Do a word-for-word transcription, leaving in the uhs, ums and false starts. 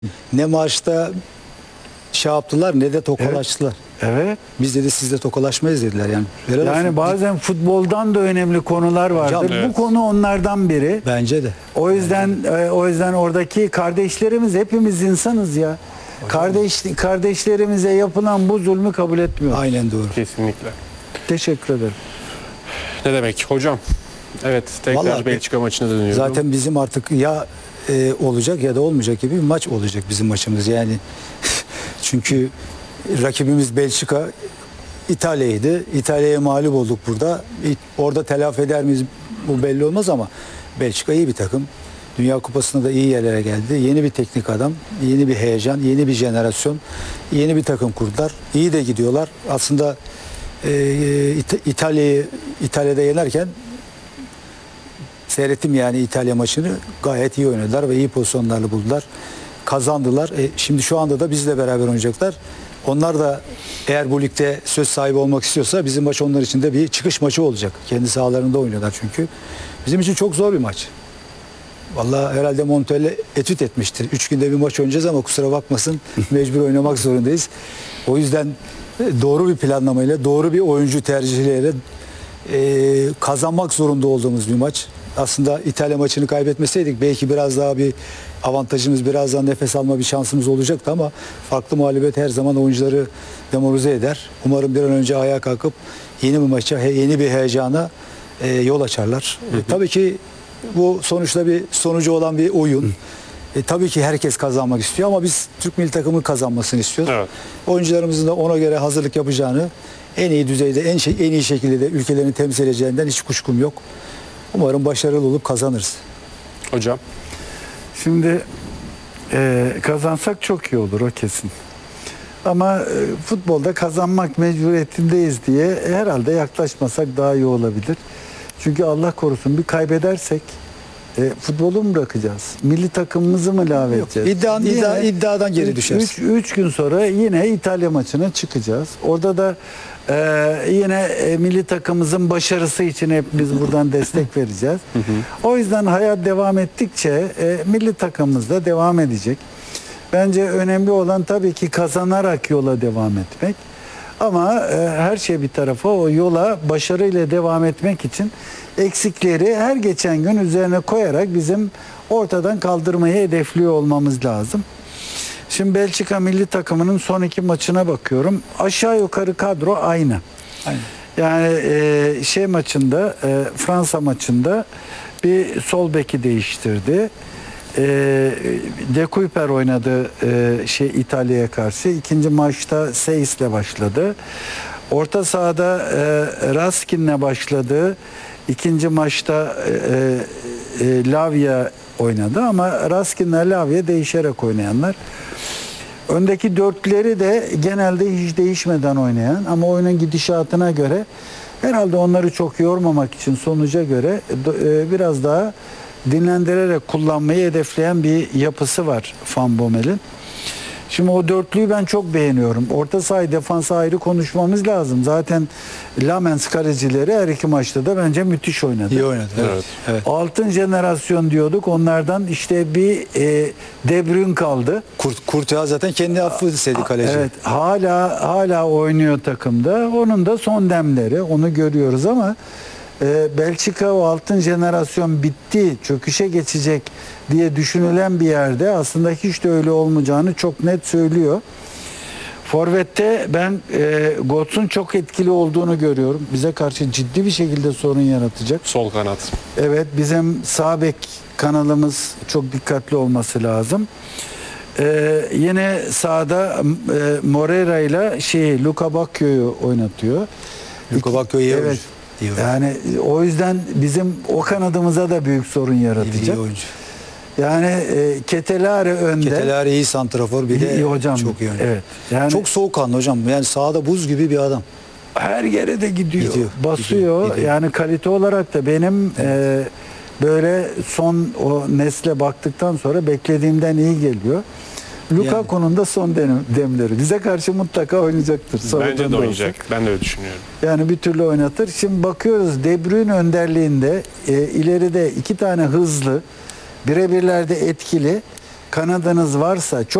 Ne maçta şey yaptılar ne de tokalaştılar. Evet. Biz dedi sizle tokalaşmayız dediler yani. Helal Yani olsun. bazen futboldan da önemli konular vardır. Hocam, Bu evet. konu onlardan biri. Bence de. O yüzden e, o yüzden oradaki kardeşlerimiz hepimiz insanız ya. Kardeş kardeşlerimize yapılan bu zulmü kabul etmiyor. Aynen doğru. Kesinlikle. Teşekkür ederim. Ne demek hocam? Evet, tekrar Vallahi Belçika maçına dönüyorum. Zaten bizim artık ya e, olacak ya da olmayacak gibi bir maç olacak bizim maçımız yani. Çünkü rakibimiz Belçika, İtalya'ydı. İtalya'ya mağlup olduk burada. Orada telafi eder miyiz bu belli olmaz ama Belçika iyi bir takım. Dünya Kupası'nda da iyi yerlere geldi. Yeni bir teknik adam, yeni bir heyecan, yeni bir jenerasyon, yeni bir takım kurdular. İyi de gidiyorlar. Aslında e, İt- İtalya'yı İtalya'da yenerken seyrettim yani İtalya maçını. Gayet iyi oynadılar ve iyi pozisyonlarla buldular. Kazandılar. E, şimdi şu anda da bizle beraber oynayacaklar. Onlar da eğer bu ligde söz sahibi olmak istiyorsa bizim maç onlar için de bir çıkış maçı olacak. Kendi sahalarında oynuyorlar çünkü. Bizim için çok zor bir maç. Vallahi herhalde Montella etüt etmiştir. Üç günde bir maç oynayacağız ama kusura bakmasın mecbur oynamak zorundayız. O yüzden doğru bir planlamayla, doğru bir oyuncu tercihleriyle e, kazanmak zorunda olduğumuz bir maç. Aslında İtalya maçını kaybetmeseydik belki biraz daha bir avantajımız, biraz daha nefes alma bir şansımız olacaktı ama farklı mağlubiyet her zaman oyuncuları demoralize eder. Umarım bir an önce ayağa kalkıp yeni bir maça, yeni bir heyecana e, yol açarlar. E, tabii ki bu sonuçta bir sonucu olan bir oyun. E, tabii ki herkes kazanmak istiyor ama biz Türk milli takımı kazanmasını istiyoruz. Evet. Oyuncularımızın da ona göre hazırlık yapacağını, en iyi düzeyde, en şey, en iyi şekilde de ülkelerini temsil edeceğinden hiç kuşkum yok. Umarım başarılı olup kazanırız. Hocam. Şimdi e, kazansak çok iyi olur, o kesin. Ama e, futbolda kazanmak mecburiyetindeyiz diye herhalde yaklaşmasak daha iyi olabilir. Çünkü Allah korusun bir kaybedersek e, futbolu mu bırakacağız? Milli takımımızı mı lave Yok, edeceğiz? iddia, iddia, Yine iddiadan geri üç- düşeriz. üç- üç gün sonra yine İtalya maçına çıkacağız. Orada da e, yine e, milli takımımızın başarısı için hepimiz buradan destek vereceğiz. O yüzden hayat devam ettikçe e, milli takımımız da devam edecek. Bence önemli olan tabii ki kazanarak yola devam etmek. Ama e, her şey bir tarafa, o yola başarıyla devam etmek için eksikleri her geçen gün üzerine koyarak bizim ortadan kaldırmayı hedefliyor olmamız lazım. Şimdi Belçika milli takımının son iki maçına bakıyorum. Aşağı yukarı kadro aynı. Aynen. Yani e, şey maçında, e, Fransa maçında bir sol beki değiştirdi. E, De Kuyper oynadı e, şey İtalya'ya karşı. İkinci maçta Seis'le başladı. Orta sahada e, Raskin'le başladı. İkinci maçta e, e, Lavia oynadı ama Raskin'le Lavia değişerek oynayanlar. Öndeki dörtleri de genelde hiç değişmeden oynayan ama oyunun gidişatına göre herhalde onları çok yormamak için sonuca göre e, biraz daha dinlendirerek kullanmayı hedefleyen bir yapısı var Van Bommel'in. Şimdi o dörtlüyü ben çok beğeniyorum. Orta sahayı, defansı ayrı konuşmamız lazım. Zaten Lamens kalecileri her iki maçta da bence müthiş oynadı. İyi oynadı. Evet. Evet. Evet. Altın jenerasyon diyorduk. Onlardan işte bir e, De Bruyne kaldı. Kurt, Kurtuğa zaten kendi affı istedi kaleci. Evet, hala hala oynuyor takımda. Onun da son demleri, onu görüyoruz ama e, Belçika o altın jenerasyon bitti, çöküşe geçecek diye düşünülen bir yerde aslında hiç de öyle olmayacağını çok net söylüyor. Forvet'te ben e, Götze'ün çok etkili olduğunu görüyorum. Bize karşı ciddi bir şekilde sorun yaratacak. Sol kanat. Evet, bizim sağ bek kanalımız çok dikkatli olması lazım. Ee, yine sağda e, Moreira ile şey Luka Bakio'yu oynatıyor. Luka Bakio iyi Evet. oyuncu. İyi oyuncu. Yani o yüzden bizim o kanadımıza da büyük sorun İyi, yaratacak. iyi oyuncu. Yani e, Ketelare önde. Ketelari iyi santrafor bir de İyi hocam. çok iyi oyuncu. Evet. Yani Çok soğukkanlı hocam. Yani sahada buz gibi bir adam. her yere de gidiyor. Gidiyor, basıyor. gidiyor, gidiyor. Yani kalite olarak da benim e, böyle son o nesle baktıktan sonra beklediğimden iyi geliyor. Lukaku'nun da son dem- demleri. Bize karşı mutlaka oynayacaktır. Sonradan Bence da de olsa. oynayacak. Ben de öyle düşünüyorum. Yani bir türlü oynatır. Şimdi bakıyoruz De Bruyne önderliğinde e, ileride iki tane hızlı, birebirlerde etkili kanadanız varsa çok